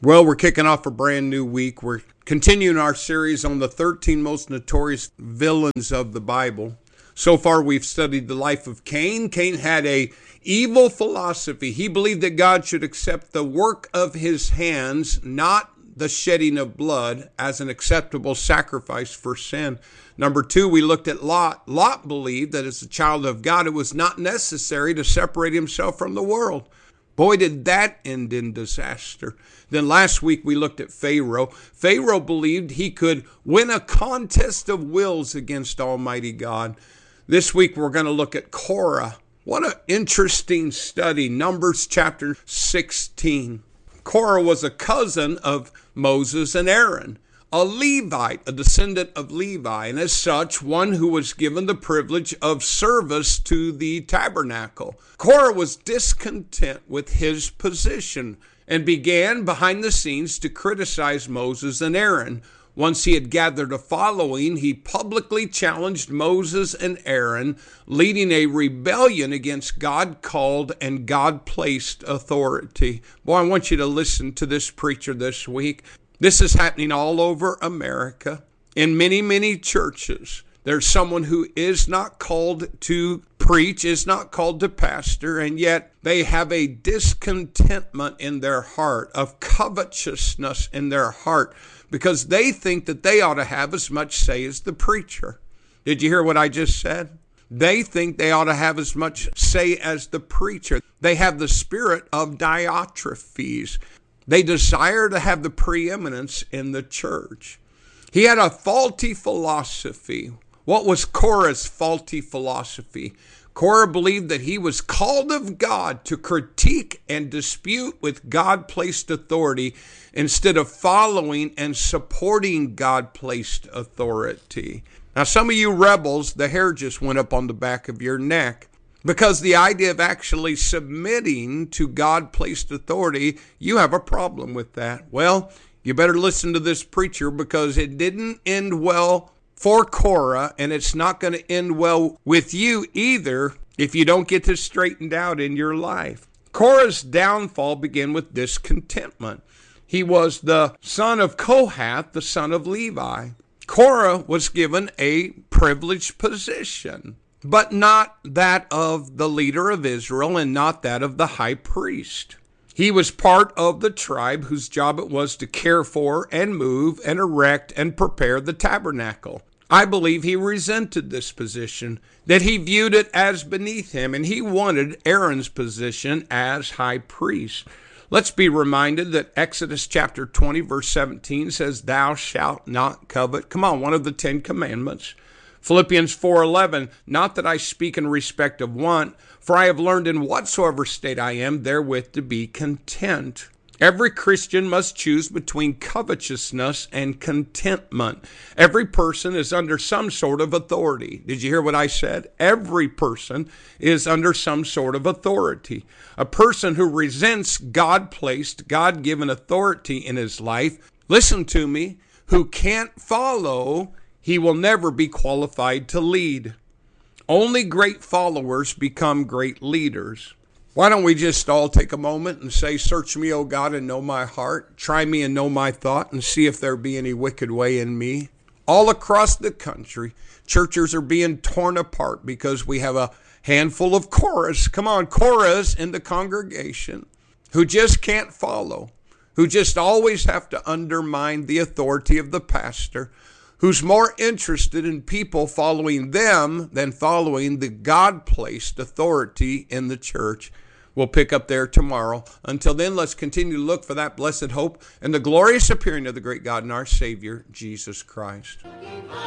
Well, we're kicking off a brand new week. We're continuing our series on the 13 most notorious villains of the Bible. So far, we've studied the life of Cain. Cain had a evil philosophy. He believed that God should accept the work of his hands, not the shedding of blood, as an acceptable sacrifice for sin. Number two, we looked at Lot. Lot believed that as a child of God, it was not necessary to separate himself from the world. Boy, did that end in disaster. Then last week we looked at Pharaoh. Pharaoh believed he could win a contest of wills against Almighty God. This week we're going to look at Korah. What an interesting study. Numbers chapter 16. Korah was a cousin of Moses and Aaron, a Levite, a descendant of Levi, and as such, one who was given the privilege of service to the tabernacle. Korah was discontent with his position and began behind the scenes to criticize Moses and Aaron. Once he had gathered a following, he publicly challenged Moses and Aaron, leading a rebellion against God-called and God-placed authority. Boy, I want you to listen to this preacher this week. This is happening all over America. In many, many churches, there's someone who is not called to preach, is not called to pastor, and yet they have a discontentment in their heart, of covetousness in their heart, because they think that they ought to have as much say as the preacher. Did you hear what I just said? They think they ought to have as much say as the preacher. They have the spirit of Diotrephes. They desire to have the preeminence in the church. He had a faulty philosophy. What was Korah's faulty philosophy? Korah believed that he was called of God to critique and dispute with God-placed authority instead of following and supporting God-placed authority. Now, some of you rebels, the hair just went up on the back of your neck. Because the idea of actually submitting to God-placed authority, you have a problem with that. Well, you better listen to this preacher, because it didn't end well for Korah, and it's not going to end well with you either if you don't get this straightened out in your life. Korah's downfall began with discontentment. He was the son of Kohath, the son of Levi. Korah was given a privileged position, but not that of the leader of Israel and not that of the high priest. He was part of the tribe whose job it was to care for and move and erect and prepare the tabernacle. I believe he resented this position, that he viewed it as beneath him, and he wanted Aaron's position as high priest. Let's be reminded that Exodus chapter 20, verse 17 says, "Thou shalt not covet." Come on, one of the 10 commandments. Philippians 4:11, "Not that I speak in respect of want, for I have learned in whatsoever state I am therewith to be content." Every Christian must choose between covetousness and contentment. Every person is under some sort of authority. Did you hear what I said? Every person is under some sort of authority. A person who resents God-placed, God-given authority in his life, listen to me, who can't follow, he will never be qualified to lead. Only great followers become great leaders. Why don't we just all take a moment and say, "Search me, O God, and know my heart. Try me and know my thought, and see if there be any wicked way in me." All across the country, churches are being torn apart because we have a handful of Korahs. Come on, Korahs in the congregation who just can't follow, who just always have to undermine the authority of the pastor, who's more interested in people following them than following the God-placed authority in the church. We'll pick up there tomorrow. Until then, let's continue to look for that blessed hope and the glorious appearing of the great God and our Savior, Jesus Christ.